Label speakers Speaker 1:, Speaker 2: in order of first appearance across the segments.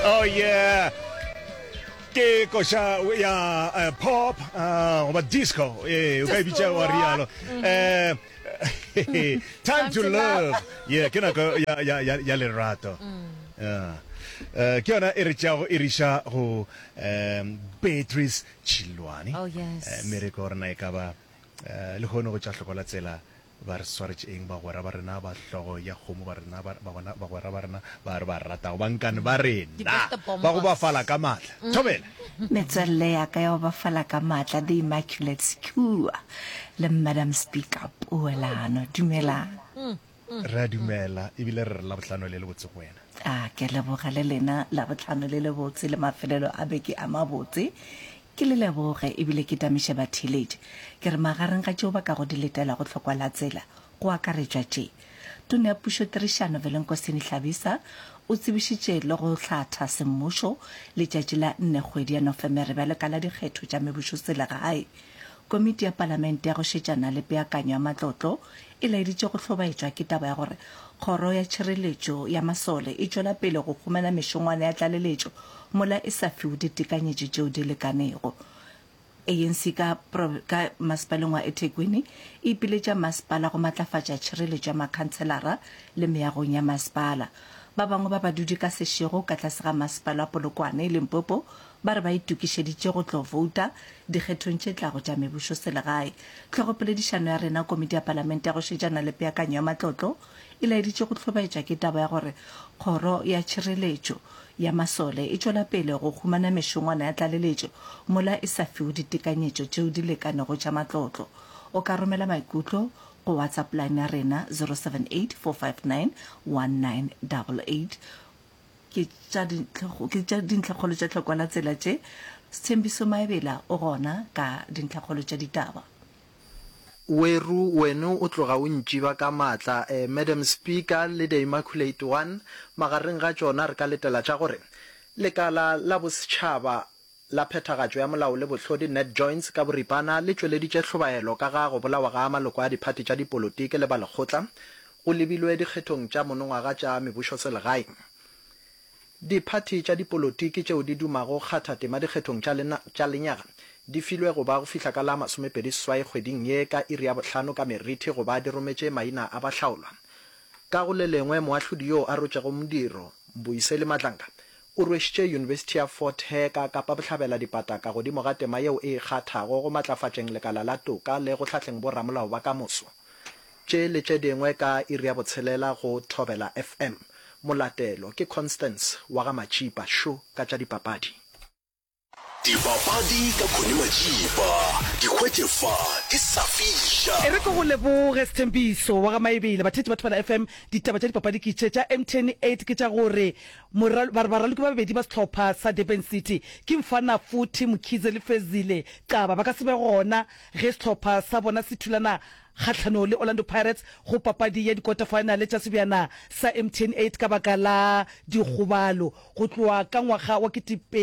Speaker 1: Oh yeah. Ke kosha ya pop oba disco o ka bitsa wa rialo time to love yeah ke na go ya lerato ke ona irisha go Beatrice Chilwani
Speaker 2: Oh yes
Speaker 1: mere ko rena e ka ba le gono go tsa tlhokola tsela ba re swaretse eng ba gora ba rena ba hlogo ya khomo ba rena ba gora ba rena ba re ba rata ba nkane ba rena ba go ba fala ka matla thobela
Speaker 3: metswalle ya ka ya ba fala ka matla the Immaculate Skua le Madam Speaker Puelano dumela
Speaker 1: ra dumela ebile re la botlhano le botse go wena
Speaker 3: ke leboga le lena la botlhano le botse le mafelelo a beke a mabotse ke le leboge ebile ke tamishe ba tillage ke re magareng ga tšeo ba ka go diletela go tlhokwa la tsela go akaretswa tše tone ya pušo Trishano Velenkosini Hlabisa o tsebišitše le go hlatha semmušo letšatši la 4 kgwedi ya Nofemere ba lekala dikgetho tša mebušo selegae komiti ya palamente ya go šetšana le peakanyo ya matlotlo e laeditše go hlobaetšwa ke taba ya gore kgoro ya tšhireletšo ya masole e tšwela pele go khumana mešongwana ya tlaleletšo mola e sa fiwe ditekanyetšo tšeo di lekanego ANC ka masepaleng wa eThekwini e ipiletša masepala go matlafatša tšhireletšo ya makhanselara le meagong ya masepala ba bangwe ba badudi ka sešego ka tlase ga masepala wa Polokwane Limpopo ba re ba itukišeditše go tlo vouta dikgethong tše tlago tša mebušo selegae tlhogopoledišano ya rena komiti ya palamente ya go šetšana le peakanyo ya matlotlo e laeditše go hlobaetša ke taba ya gore kgoro ya tšhireletšo ya masole e tšwela pele go khumana mešongwana ya tlaleletšo mola e sa fiwe ditekanyetšo tšeo di lekanego tša matlotlo o ka romela maikutlo go WhatsApp line ya rena 0784591988 ke tša dintlhakgolo tša tlhokwala tsela tše Thembiso Maebela o gona ka dintlhakgolo tša ditaba
Speaker 4: weru weno o tloga o ntšiba ka matla Madam Speaker le the Immaculate One magareng ga tšona re ka letela tša gore lekala la bosetšhaba la phethagatšo ya molao le bohlodi Net Joints ka boripana le tšweleditše hlobaelo ka ga go bolawa ga maloko a diphati tša dipolotiki le balekgotla go lebilwe dikgethong tša monongwaga tša mebušo selegae diphati tša dipolotiki tšeo di dumago kgatha tema dikgethong tša lenyaga di filwe go ba go fihla ka la 27 kgweding ye ka iri ya bohlano ka meriti go ba di rometše maina a bahlaolwa ka go le lengwe moahlodi yo a rotšego modiro Boisele Matlanka o rwešitše University ya Fort Hare ka Kapa Bohlabela dipataka godimo ga tema yeo e kgathago go matlafatšeng lekala la toka le go hlahleng boramolao ba ka moso tše le tše dingwe ka iri ya botshelela go Thobela FM molatelo ke Constance wa ga Machipa show ka tša dipapadi
Speaker 5: dipapadi ka khone Machipa dikgwetlefa di safisha
Speaker 6: e re go leboge Thembiso wa ga Maebela bathethi ba Thobela FM ditaba tša dipapadi ke tša M108 ke tša gore baraloki ba babedi ba setlhopha sa Durban City ke Mfana Futhi Mkhize le Fezile Caba ba ka se be gona ge setlhopha sa bona se thulana kgatlhano le Orlando Pirates go papadi ya di-quarter final tša sebjana sa M108 ka baka la dikgobalo go tloa ka ngwaga wa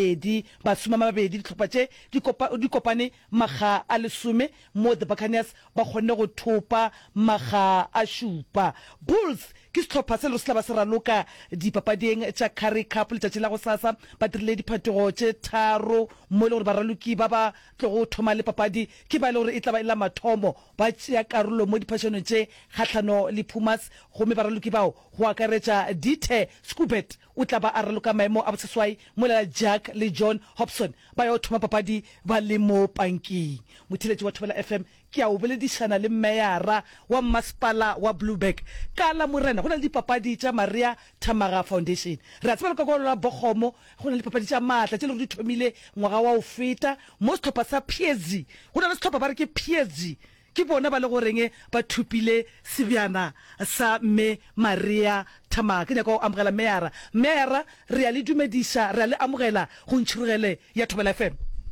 Speaker 6: 2020 ditlhopha tše di kopane maga a 10 mo the Buccaneers ba kgonne go thopa maga a 7 Bulls ke setlhopha se le se la ba se raloka dipapading tša Currie Cup letšatši la go sasa ba dirile diphetogo tše tharo mo le gore baraloki ba ba tlogo thoma le papadi ke ba le gore e tla ba ela mathomo ba tšea karolo mo diphašonong tše kgatlhano le Pumas gomme baraloki bao go akaretša Dite Scubet o tla ba a raloka maemo a boseswai mo lela Jack le John Hobson ba yo thoma papadi ba le mo panking motheletši wa Thobela FM ke a o boledišana le meyara wa masepala wa Blueberg ka la morena go na le dipapadi tša Maria Tamaga Foundation re a tseba le ka la Bokgomo go na le dipapadi tša maatla tše le di thomile ngwaga wa o feta mo setlhopha sa PSG go na le setlhopha ba re ke PSG ke bona ba le goreng ba thupile sebjana sa mme Maria Tamaga ke nyaka go amogela meyara re a le dumediša re a le amogela go ntšhirogele ya Thobela FM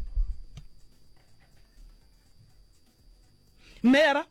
Speaker 6: Mera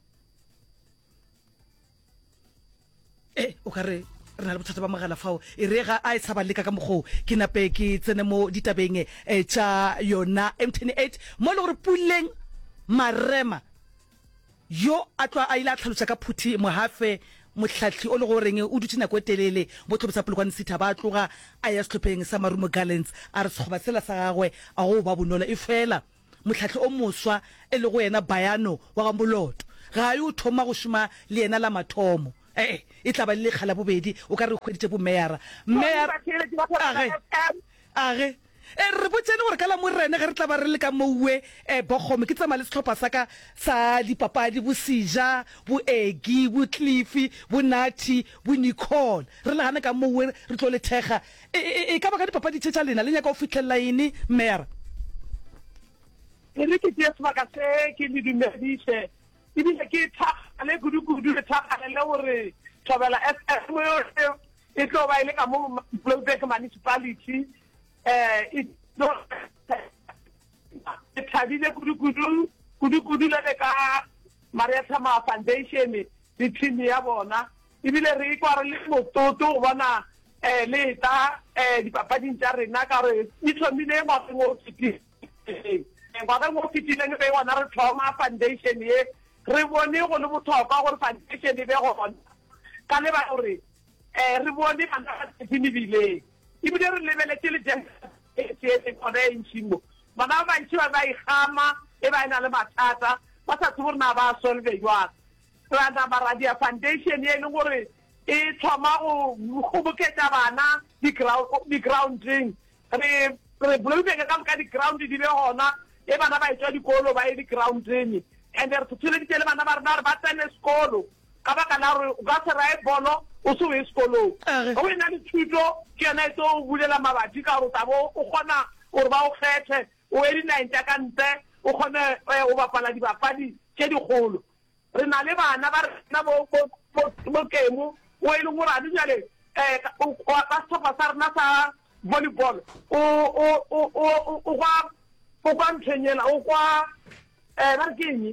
Speaker 6: o ka re re na le bothata ba mogala fao e re ga a e tshaba leka ka mogo ke nape ke tsene mo ditabeng tša yona M108 mo le gore Puleng Marema yo a tloa a ile a tlhaloša ka phuthi mohafe motlhatlhi o le goreng o dutse nako e telele mo tlhopho sa Polokwane City ba tloga a ya setlhopheng sa Marumo Gallants a re sekgoba sela sa gagwe a go ba bonolo e fela motlhatlhi o moswa e le go yena Bayano wa ga Moloto ga yo thoma go shuma le yena la mathomo e tla ba le khala bobedi o ka re kgweditse bo mayor age re botsene gore ka la morena ge re tla ba re le ka mouwe bogome ke tsamaya le setlhopha saka sa dipapadi bo Sija bo Egi bo Cliffy bo Nathi bo Nicole re le gane ka mouwe re tlo le thega e ka ba ka dipapadi tša lena le nyaka o fitlhelela ene mera
Speaker 2: le ke tse sebaka se ke le dumedise ebile ke thakgale kudu le thakgale le gore Thobela FM e tlo ba ile ka mo Bloemfontein municipality it no it thabile kudu le ka Maria Thama Foundation di team ya bona ebile re kwa re le mototo bona le ta di papadi tša rena ka re ithomile ngwageng fiti ngwageng o fitileng be bona re thoma foundation ye re bone go le botlhokwa gore foundation e be gona ka le ba gore re bone bana ba tshimibile ibile re lebeletse le jeng e kona e ntshimo bana ba ntshi ba igama e ba ina le mathata ba sa tsborna ba solve jwa rana Maradia Foundation ye le gore e thoma go boketsa bana di grounding re Bloemfontein ka di ground di be gona e bana ba etswa dikolo ba e di grounding and re tsile di tele bana ba rena ba tsene sekolo ka baka la re o ka se rae bolo o se o sekolo o ina le thuto ke na itse o bulela mabati ka go tabo o kgona o ba o kgethe o edi 90 ka ntle o kgone o bapala di bapadi ke di golo re na le bana ba rena mo kemo o ile mo ra dijale o ka stoppa sa rena sa volleyball o kwa ntshanyela o kwa ba keng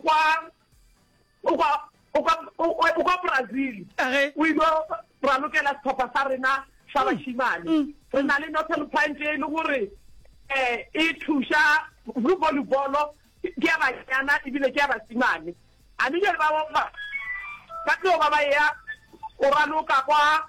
Speaker 2: o kwa Brazil o ile ra lokela stoppa sa rena sa bashimane re na le Northern Point e le gore e thusha volleyball ke ya banyana ebile ke ya basimane a di le ba tlo ba ya o raloka kwa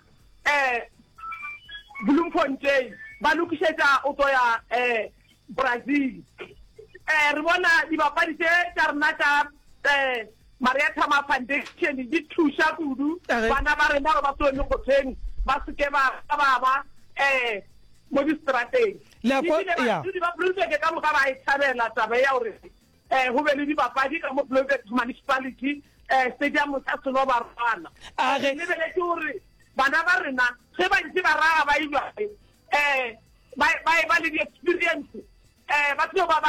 Speaker 2: Bloemfontein ba lokishetsa o to ya Brazil re bona di bapadi tsa rena tsa Maria Thama Foundation di thusha kudu bana ba rena ba tsone go teng ba se ke ba mo di strategy
Speaker 6: la go ya
Speaker 2: di ba Bloemfontein ka mo ka ba ithabela taba ya hore ho be le di bapadi ka mo Bloemfontein municipality stadium sa Selo ba rana
Speaker 6: age
Speaker 2: le bele tore bana ba rena se ba ntse ba raga ba ilwa ba le di experience ba tlo ba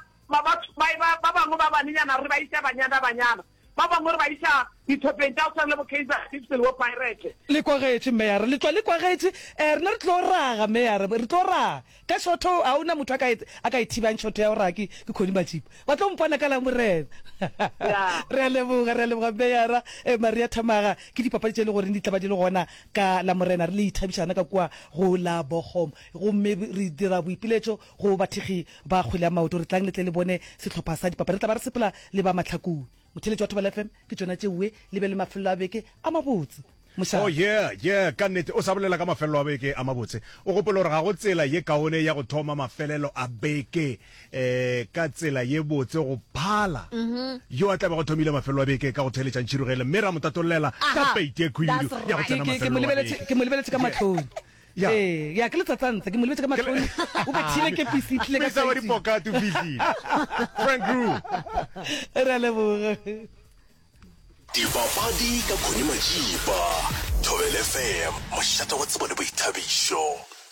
Speaker 2: bangwe ba banyana re ba isa banyana ba bangwe re ba isa dithopeng tsa go le bo Kaizer Chiefs le bo Pirates
Speaker 6: le kwagetse mayor le tlo le kwagetse rena re tlo raga mayor re tlo raga ka shotho a una motho a ka ithibang shotho ya o raki ke khoni machipa ba tlo mpana ka la morena re leboga mayor Maria Thamaga ke dipapadi tse le gore di tla ba di le gona ka la morena re le ithabishana ka kwa go la Bogom go mme re dira boipiletso go bathegi ba kgwele ya maoto re tlang le tle le bone setlhopha sa dipapadi re tla ba re sepela le ba Matlhakong motheletsi wa Thobela FM ke tsona tšewe le be le mafelo a beke a mabotse
Speaker 1: oh yeah ka nnete o sa bolela ka mafelo a beke a mabotse o gopola gore ga go tsela ye kaone ya go thoma mafelelo a beke ka tsela ye botse go phala yo a tla ba go thomile mafelo a beke ka go theletša ntšhirogele mme ra motatolela ka peite khwidu ya go tsena mafelo
Speaker 6: ke mo lebeletse ka matlhong ya ke letsatsantse ke mo lebetse ka matlhong o bethile ke PC tle ka
Speaker 1: sa wa dipoka tu busy Frank Gru
Speaker 6: re leboga
Speaker 5: dipapadi ka khoni majipa Thobela FM mošata wa tsebone boithabišo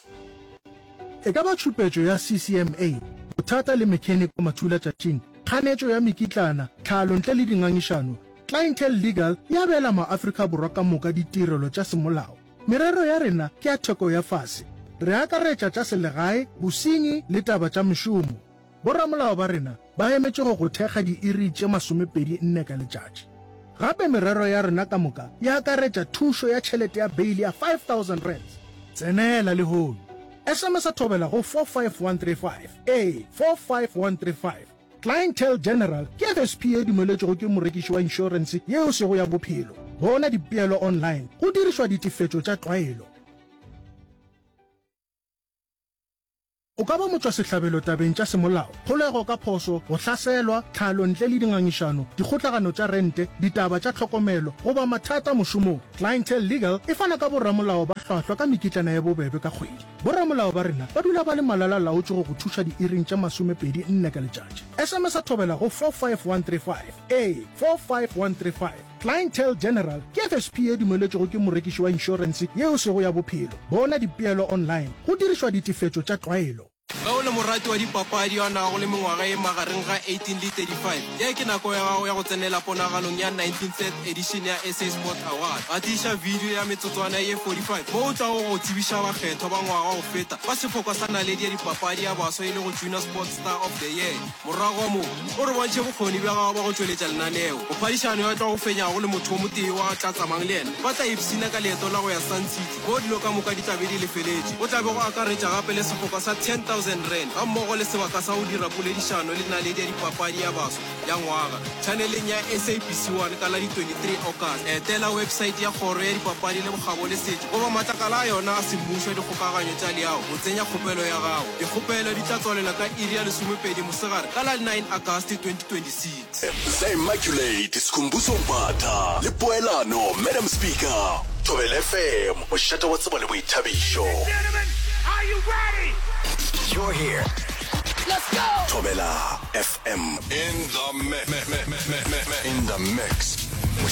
Speaker 7: e ka ba tšhupetšo ya CCMA bothata le mechanic o mathula tšatšing kganetšo ya mekitlana tlhalo ntle le dingangišano clientele legal ya bela maAfrika borwa ka moka ditirelo tša semolao merero ya rena ke ya theko ya fase re akaretša tša selegae bosenyi le taba tša mešomo borramolao ba rena ba emetše go thekga diiri tše 24 ka letšatši gape merero ya rena ka moka ya akaretša thušo ya tšhelete ya beili ya 5,000 rands tsenela le hoi SMS Thobela go 45135 45135 Clientele General ke FSP e dumeletšego ke morekiši wa insurance yeo sego ya bophelo bona dipeelo online go dirišwa ditefetšo tša tlwaelo. O ka ba motswasehlabelo tabeng tša semolao, kgolego ka phoso, go hlaselwa, tlhalo ntle le dingangišano, dikgotlagano tša rente, ditaba tša tlhokomelo goba mathata mošomong. Clientele Legal e fana ka borramolao ba hlwahlwa ka mekitlana ya bobebe ka kgwedi. Borramolao ba rena ba dula ba le malala laotše go thuša diiring tša 24 ka letšatši. SMS a thobela go 45135 45135. Clientele General ke FSP e dumeletšego ke morekiši wa inšorense yeo sego ya bophelo. Bona dipeelo online go dirišwa ditefetšo tša tlwaelo.
Speaker 8: ga o le morati wa dipapadi wa nago le mengwaga e magareng ga 18 le 35 ye ke nako ya gago ya go tsenela ponagalong ya 19th edition ya SA Sport Award a tiša video ya metsotswana ye 45 mo o tla go tsebiša bakgethwa ba ngwaga go feta ba sefokwa sa naledi ya dipapadi ya baswa e le go Junior Sports Star of the Year morago mo o re bontšhe bokgoni bja gago ba go tšweletša lenaneo go phadišano ya tla go fenyago le motho o motee wa tla tsamang le ene ba tla ipsina ka leeto la go ya Sun City mo dilo ka moka di tlabe di lefeletše o tlabe go akaretša gape le sefokwa sa 10,000 rand ga mmogo le sebaka sa go dira poledišano le naledi ya dipapadi ya baswa ya ngwaga channeleng ya SABC 1 ka la di 23 August etela website ya kgoro ya dipapadi le bogabo le setšo goba matlakala a yona a semmušo ya dikgokaganyo tša leago go tsenya kgopelo ya gago dikgopelo di tla tswalela ka iri ya lesomepedi mosegare ka la 9 August 2026
Speaker 5: The Immaculate Sikhumbuzo Mphatha le Poelano Madam Speaker Thobela FM mošata wa tsebo le boithabišo.
Speaker 9: Are you ready?
Speaker 5: You're here.
Speaker 9: Let's go.
Speaker 5: Thobela FM in the mix.